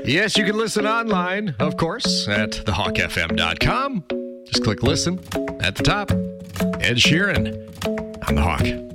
Yes, you can listen online, of course, at thehawkfm.com. Just click listen at the top. Ed Sheeran on The Hawk.